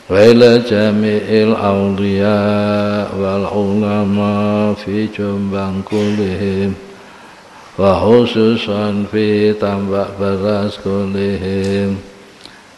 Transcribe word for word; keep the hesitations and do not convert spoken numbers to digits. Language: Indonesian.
wa ila jami'il awliya wal ulama fi jumbang kullihim wa khususan fi tambak beras kullihim